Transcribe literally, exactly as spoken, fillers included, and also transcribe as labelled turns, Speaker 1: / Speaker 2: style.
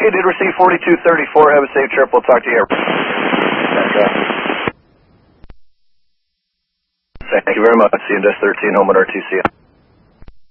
Speaker 1: Okay, did receive forty-two thirty-four. Have a safe trip. We'll talk to you here. Thank you very much. C N S thirteen, home at R T C.